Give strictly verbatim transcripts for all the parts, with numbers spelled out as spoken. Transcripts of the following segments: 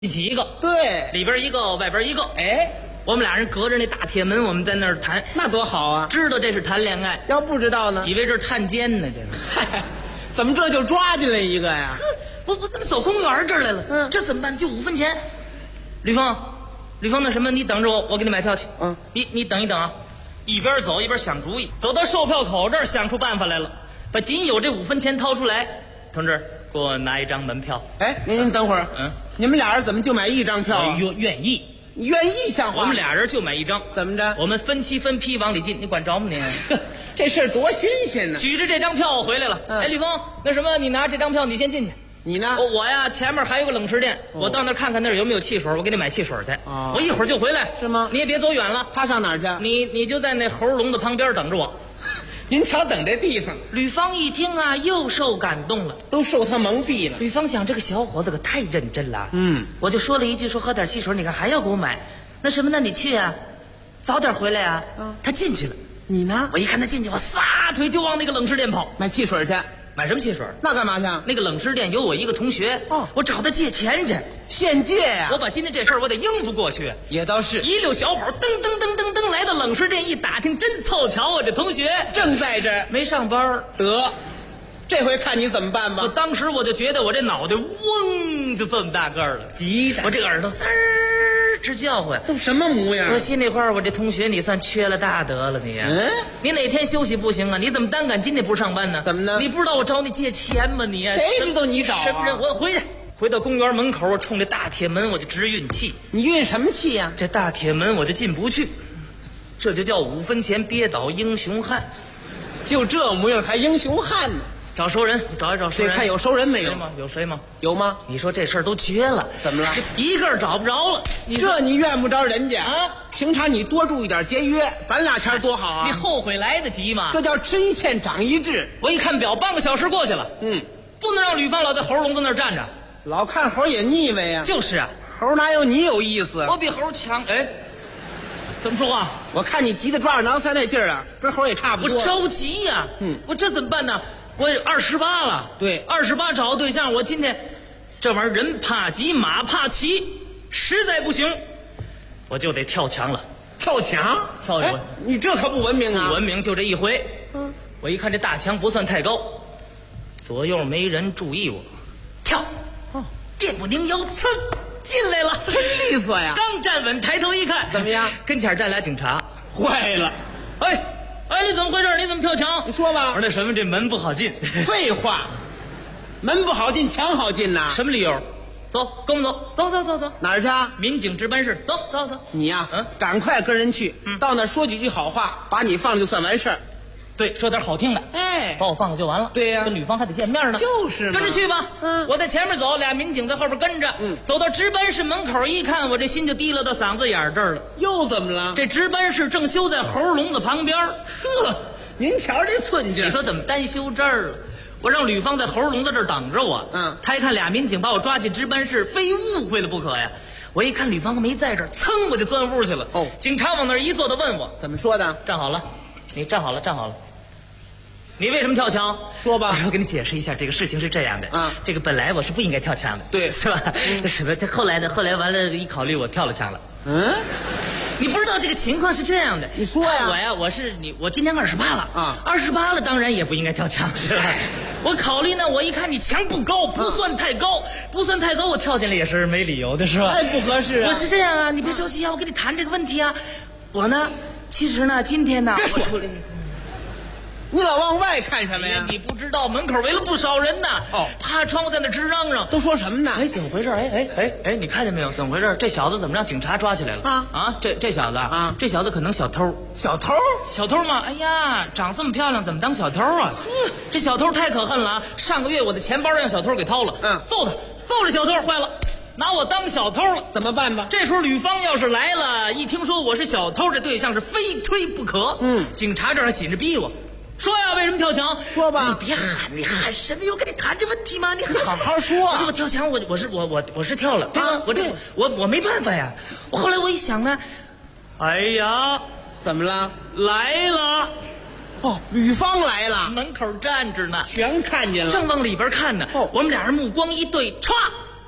一起一个， 对， 里边一个，外边一个。 哎， 我们俩人隔着那大铁门，我们在那儿谈， 那多好啊！ 知道这是谈恋爱， 要不知道呢， 以为这是探监呢，这是。 嗨，怎么这就抓进来一个呀？ 呵，我我怎么走公园这儿来了？ 嗯， 这怎么办？就五分钱。吕峰，吕峰，那什么，你等着我，我给你买票去。 嗯， 你你等一等啊，一边走一边想主意，走到售票口这儿想出办法来了，把仅有这五分钱掏出来，同志，给我拿一张门票。 哎，您您等会儿， 嗯， 你们俩人怎么就买一张票啊？ 愿愿意， 你愿意像话？ 我们俩人就买一张， 怎么着？ 我们分期分批往里进，你管着吗你？ 这事儿多新鲜呢！ 举着这张票我回来了。 嗯、 哎，吕峰，那什么，你拿这张票，你先进去。 你呢？ 我我呀，前面还有个冷食店，哦、我到那儿看看那儿有没有汽水，我给你买汽水去。 哦， 我一会儿就回来。 是吗？ 你也别走远了。 他上哪儿去？ 你你就在那猴笼子旁边等着我。 您瞧，等这地方。 吕方一听啊，又受感动了， 都受他蒙蔽了。 吕方想，这个小伙子可太认真了。 嗯， 我就说了一句，说喝点汽水，你看还要给我买。那什么，那你去啊，早点回来啊。嗯，他进去了。 你呢？ 我一看他进去，我撒腿就往那个冷食店跑， 买汽水去。 买什么汽水？ 那干嘛去？ 那个冷食店有我一个同学，哦，我找他借钱去， 现借呀、啊。 我把今天这事儿我得应付过去。 也倒是， 一溜小跑，噔噔噔噔噔来到冷食店，一打听，真凑巧，我这同学正在这儿没上班。 得，这回看你怎么办吧。 我当时我就觉得我这脑袋嗡就这么大个儿了， 急的， 我这个耳朵滋儿直叫唤， 都什么模样？ 我心里话，我这同学你算缺了大德了你。 嗯， 你哪天休息不行啊？你怎么单赶今天不上班呢？ 怎么呢？ 你不知道我找你借钱吗？你谁知道你找、啊？ 什么人？我回去，回到公园门口，我冲着大铁门我就直运气。 你运什么气呀、啊？ 这大铁门我就进不去，这就叫五分钱憋倒英雄汉。 就这模样还英雄汉呢？ 找熟人，找一找熟人。 这看有熟人没有？ 吗？有谁吗？ 有吗？ 你说这事儿都绝了， 怎么了？ 一个找不着了。你这你怨不着人家啊！ 平常你多注意点节约，咱俩钱多好啊！ 你后悔来得及吗？ 这叫吃一堑长一智。 我一看表，半个小时过去了。 嗯， 不能让吕方老在猴笼子那儿站着， 老看猴也腻歪呀。 就是啊， 猴哪有你有意思？ 我比猴强。哎，怎么说话？ 我看你急得抓耳挠腮那劲儿啊，跟猴也差不多。 我着急呀、啊， 嗯， 我这怎么办呢？我二十八了， 对， 二十八找个对象，我今天这玩意儿人怕急马怕骑，实在不行，我就得跳墙了。 跳墙？ 跳一回、哎？ 你这可不文明啊！ 不文明就这一回。嗯，我一看这大墙不算太高，左右没人注意我，跳，哦，电不拧腰，噌进来了， 真利索呀！ 刚站稳，抬头一看， 怎么样？ 跟前站俩警察， 坏了！ 哎。哎，你怎么回事？你怎么跳墙？ 你说吧。 我说那什么，这门不好进。 废话，门不好进，墙好进呐。 什么理由？走，跟我们走，走走走走。 哪儿去？ 民警值班室，走走走。 你呀、啊， 嗯， 赶快跟人去，嗯、到那儿说几句好话，把你放了就算完事儿。 对，说点好听的， 哎， 把我放了就完了。 对呀、 啊，跟女方还得见面呢。 就是嘛， 跟着去吧。 嗯， 我在前面走，俩民警在后边跟着。嗯，走到值班室门口一看，我这心就提溜到嗓子眼这儿了。 又怎么了？ 这值班室正修在猴笼子旁边。 呵，您瞧这寸劲， 你说怎么单修这儿了？我让吕方在猴笼子这儿等着我。 嗯， 他一看俩民警把我抓进值班室，非误会了不可呀。我一看吕方没在这儿，噌我就钻屋去了。哦，警察往那儿一坐，他问我怎么说的？ 站好了，你站好了，站好了。你为什么跳墙？ 说吧。 我说我给你解释一下，这个事情是这样的。啊，这个本来我是不应该跳墙的， 对， 是吧？嗯、什么？这后来呢？后来完了，一考虑，我跳了墙了。 嗯， 你不知道这个情况是这样的。 你说呀？ 我呀，我是你，我今年二十八了啊， 二十八了，当然也不应该跳墙，是吧？我考虑呢，我一看你墙不高，不算太高，啊、不算太高，我跳进来也是没理由的，是吧？ 太不合适啊！ 我是这样啊，你别着急啊，我跟你谈这个问题啊。我呢，其实呢，今天呢，我出来。 你老往外看什么呀？ 你不知道门口围了不少人呢。哦，趴窗户在那直嚷嚷， 都说什么呢？ 哎，怎么回事？哎哎哎哎，你看见没有？怎么回事？这小子怎么让警察抓起来了？啊啊！这这小子啊，这小子可能小偷。 小偷？ 小偷吗？哎呀，长这么漂亮，怎么当小偷啊？这小偷太可恨了啊！上个月我的钱包让小偷给掏了，嗯，揍他，揍这小偷，坏了。拿我当小偷了， 怎么办吧？ 这时候吕方要是来了，一听说我是小偷，这对象是非吹不可。嗯，警察这还紧着逼我。说呀，为什么跳墙？ 说吧。 你别喊，你喊什么？我跟你谈这问题吗？你你好好说、啊。 我说我跳墙，我我是我我我是跳了，对吧？啊、我这我我没办法呀。我后来我一想呢，哎呀， 怎么了？ 来了。 哦，吕方来了， 门口站着呢， 全看见了， 正往里边看呢。哦，我们俩人目光一对，歘，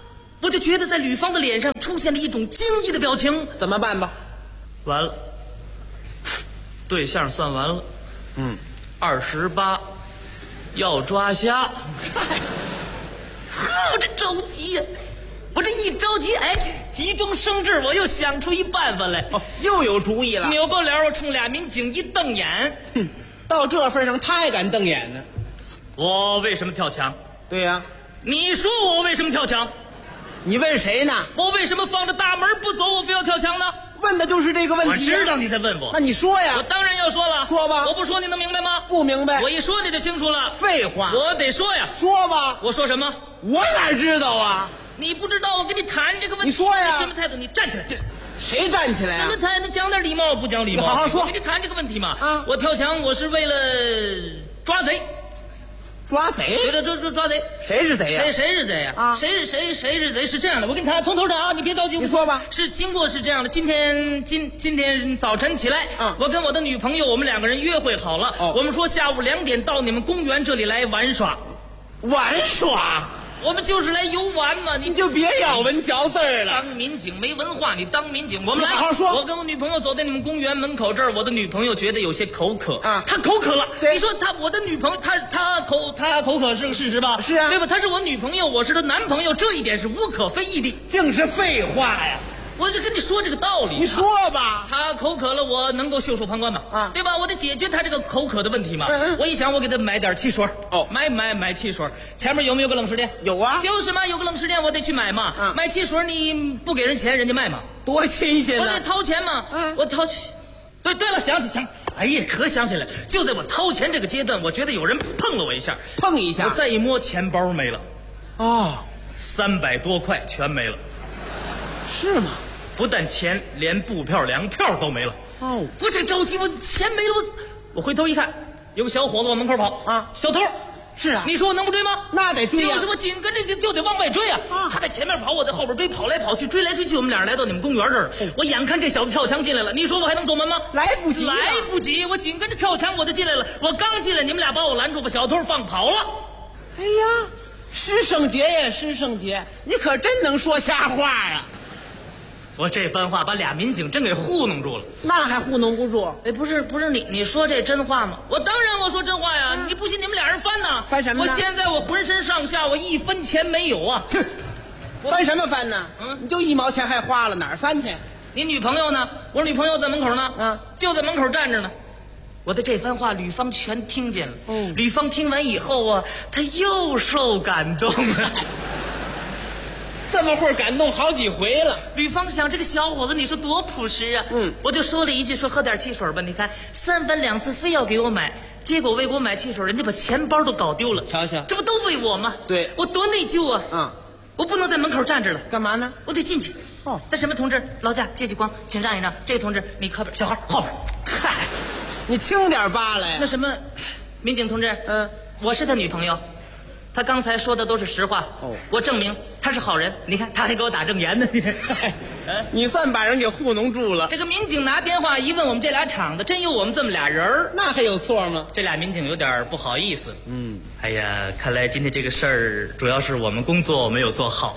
我就觉得在吕方的脸上出现了一种惊异的表情。 怎么办吧？ 完了，对象算完了。 嗯， 二十八，要抓瞎。呵，我这着急呀、啊！我这一着急，哎，急中生智，我又想出一办法来。 哦，又有主意了。 扭过脸，我冲俩民警一瞪眼。 哼，到这份上，他还敢瞪眼呢？ 我为什么跳墙？ 对呀、啊， 你说我为什么跳墙？ 你问谁呢？ 我为什么放着大门不走，我非要跳墙呢？ 问的就是这个问题、啊。 我知道你在问我， 那你说呀？ 我当然要说了。 说吧。 我不说你能明白吗？ 不明白。 我一说你就清楚了。 废话， 我得说呀。 说吧。 我说什么？ 我哪知道啊？ 你不知道，我跟你谈这个问题。 你说呀。 什么态度？你站起来。 谁站起来、啊？ 什么态度？讲点礼貌，不讲礼貌。 你好好说。 我跟你谈这个问题嘛。 啊。 我跳墙，我是为了抓贼。 抓贼？ 对了，抓抓抓贼。 谁是贼呀、 啊？谁谁是贼呀、 啊？ 啊？谁是谁谁是贼？是这样的，我跟你谈，从头讲啊，你别着急。 你说吧。 是经过是这样的，今天今今天早晨起来， 嗯， 我跟我的女朋友，我们两个人约会好了。 哦。 我们说下午两点到你们公园这里来玩耍。 玩耍？ 我们就是来游玩嘛，你就别咬文嚼字了。 当民警没文化，你当民警。我们来， 好好说。 我跟我女朋友走在你们公园门口这儿，我的女朋友觉得有些口渴啊， 她口渴了。 对， 你说她，我的女朋友，她她口她口渴是个事实吧？ 是啊， 对吧？她是我女朋友，我是她男朋友，这一点是无可非议的。 净是废话呀！ 我就跟你说这个道理。 你说吧。 他口渴了，我能够袖手旁观吗？ 啊， 对吧？我得解决他这个口渴的问题嘛。 嗯嗯。 我一想，我给他买点汽水。 哦， 买买买汽水。前面有没有个冷食店？ 有啊。 就是嘛，有个冷食店，我得去买嘛。 嗯。 买汽水你不给人钱，人家卖嘛？ 多新鲜啊！ 我得掏钱嘛。 嗯。 我掏钱。对对了，想起想，哎呀，可想起来，就在我掏钱这个阶段，我觉得有人碰了我一下。 碰一下。 我再一摸，钱包没了。 哦， 三百多块全没了。 是吗？ 不但钱，连布票、粮票都没了。 哦， 我这着急，我钱没了，我我回头一看，有个小伙子往门口跑啊， 小偷。 是啊， 你说我能不追吗？ 那得追啊！ 就是我紧跟着就就得往外追啊！ 啊， 他在前面跑，我在后边追，跑来跑去，追来追去，我们俩人来到你们公园这儿。我眼看这小子跳墙进来了，你说我还能走门吗？ 来不及， 来不及！我紧跟着跳墙，我就进来了。我刚进来，你们俩把我拦住，把小偷放跑了。 哎呀，师圣杰呀，师圣杰，你可真能说瞎话啊！ 我这番话把俩民警真给糊弄住了。 那还糊弄不住？ 哎，不是不是，你你说这真话吗？我当然我说真话呀！嗯、你不信你们俩人翻呐？ 翻什么呢？ 我现在我浑身上下我一分钱没有啊！ 翻什么翻呢？ 嗯， 你就一毛钱还花了，哪儿翻去？ 你女朋友呢？我女朋友在门口呢， 嗯， 就在门口站着呢。我的这番话，吕方全听见了。 哦， 吕方听完以后啊，他又受感动了。 这么会儿感动好几回了。 吕方想，这个小伙子你说多朴实啊。 嗯， 我就说了一句，说喝点汽水吧。你看三番两次非要给我买，结果为我买汽水，人家把钱包都搞丢了。 瞧瞧， 这不都为我吗？ 对， 我多内疚啊。 嗯， 我不能在门口站着了。 干嘛呢？ 我得进去。 哦， 那什么同志，劳驾借记光，请让一让。这个同志，你靠边，小孩后边。 嗨，你轻点扒拉呀。 那什么，民警同志， 嗯， 我是他女朋友。他刚才说的都是实话， 哦， 我证明他是好人。你看，他还给我打证言呢。你看， 你算把人给糊弄住了。 这个民警拿电话一问，我们这俩厂子真有我们这么俩人儿， 那还有错吗？ 这俩民警有点不好意思。 嗯， 哎呀，看来今天这个事儿主要是我们工作没有做好，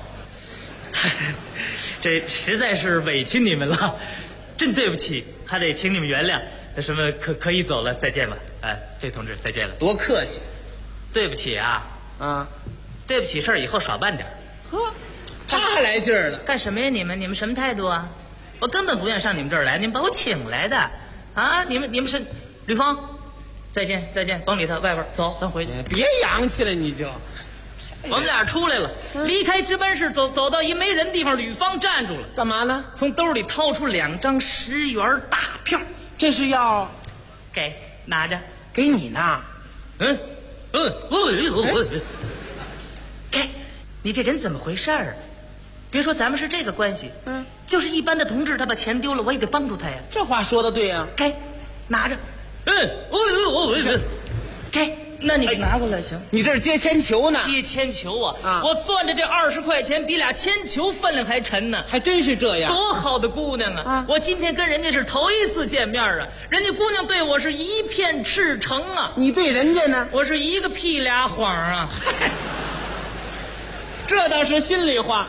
这实在是委屈你们了，真对不起，还得请你们原谅。那什么，可可以走了，再见吧。哎，这同志再见了。 多客气。 对不起啊。 啊， 对不起，事儿以后少办点。 呵，他还来劲儿了。 干什么呀？你们你们什么态度啊？我根本不愿上你们这儿来，你们把我请来的啊！你们你们是吕芳，再见再见，甭理他，外边走，咱回去。 别洋气了，你就。 我们俩出来了，离开值班室，走走到一没人地方，吕芳站住了。 干嘛呢？ 从兜里掏出两张十元大票， 这是要给拿着， 给你呢。 嗯。嗯，我我我，该，你这人怎么回事儿？别说咱们是这个关系， 嗯， 就是一般的同志，他把钱丢了，我也得帮助他呀。 这话说的对呀。 该，拿着。嗯，我我我我，该，那你给拿过来行？ 你这是接铅球呢？ 接铅球啊！ 啊， 我攥着这二十块钱，比俩铅球分量还沉呢。 还真是这样。 多好的姑娘啊！ 啊， 我今天跟人家是头一次见面啊，人家姑娘对我是一片赤诚啊。 你对人家呢？ 我是一个屁俩谎啊。 这倒是心里话。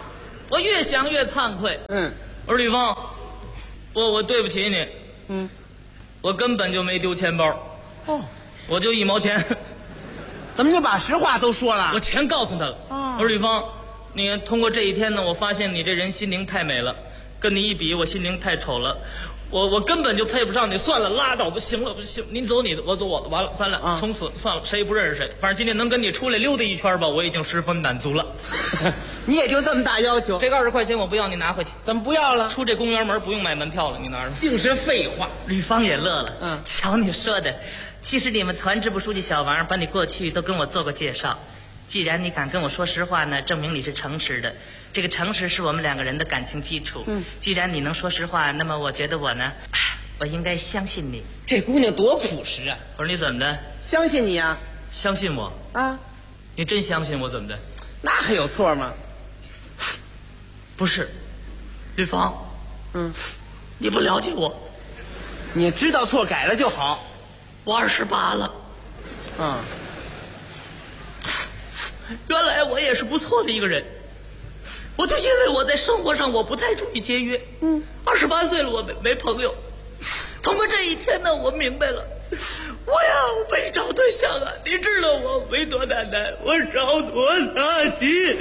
我越想越惭愧。 嗯， 我说吕峰，我我对不起你。 嗯， 我根本就没丢钱包。 哦， 我就一毛钱。 怎么就把实话都说了？ 我全告诉他了。 哦我说吕峰，你通过这一天呢，我发现你这人心灵太美了，跟你一比，我心灵太丑了。我我根本就配不上你，算了，拉倒，不行了，不行，您走你的，我走我的，完了，咱俩、 啊、 从此算了，谁也不认识谁。反正今天能跟你出来溜达一圈吧，我已经十分满足了。 你也就这么大要求？ 这个二十块钱我不要，你拿回去。 怎么不要了？ 出这公园门不用买门票了，你拿着。 净是废话。 吕方也乐了， 嗯， 瞧你说的，其实你们团支部书记小王把你过去都跟我做过介绍。既然你敢跟我说实话呢，证明你是诚实的。这个诚实是我们两个人的感情基础。嗯，既然你能说实话，那么我觉得我呢，我应该相信你。 这姑娘多朴实啊！ 我说你怎么的？ 相信你啊！ 相信我啊？ 你真相信我怎么的？ 那还有错吗？ 不是，吕方， 嗯， 你不了解我。 你知道错改了就好。 我二十八了。 嗯。 原来我也是不错的一个人，我就因为我在生活上我不太注意节约，嗯，二十八岁了我没没朋友，通过这一天呢，我明白了，我呀没找对象啊，你知道我没多难难，我找多大气。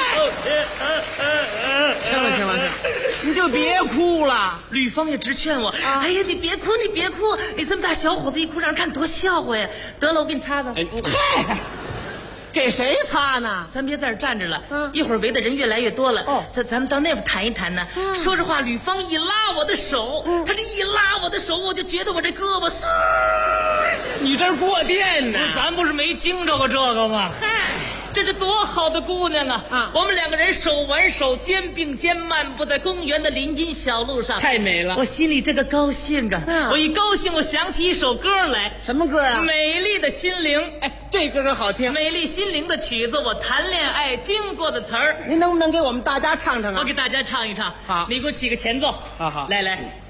行了行了行了，你就别哭了。 吕方也直劝我，啊、哎呀你别哭你别哭，你这么大小伙子一哭让人看多笑话呀。得了，我给你擦擦。 哎，嗨。给谁擦呢？ 咱别在这站着了， 嗯， 一会儿围的人越来越多了。 哦， 咱咱们到那边谈一谈呢。嗯，说实话，吕方一拉我的手，嗯，他这一拉我的手，我就觉得我这胳膊是…… 你这过电呢？ 咱不是没经着过这个吗？嗨，这是多好的姑娘啊！啊，我们两个人手挽手，肩并肩，漫步在公园的林荫小路上， 太美了。 我心里这个高兴啊！嗯，我一高兴，我想起一首歌来。 什么歌啊？ 美丽的心灵。 哎。这歌可好听， 美丽心灵的曲子，我谈恋爱经过的词儿， 您能不能给我们大家唱唱啊？ 我给大家唱一唱。 好， 你给我起个前奏。 好好， 来来。